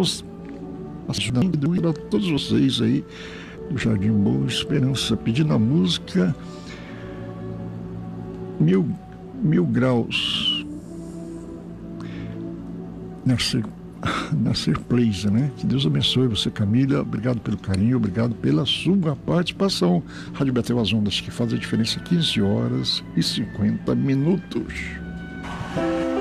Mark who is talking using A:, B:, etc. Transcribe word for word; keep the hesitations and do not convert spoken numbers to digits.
A: ajudando a todos vocês aí do Jardim Boa Esperança, pedindo a música Mil, mil Graus Nascer, Nascer Place, né? Que Deus abençoe você, Camila. Obrigado pelo carinho, obrigado pela sua participação. Rádio Betel as Ondas, que faz a diferença, quinze horas e cinquenta minutos.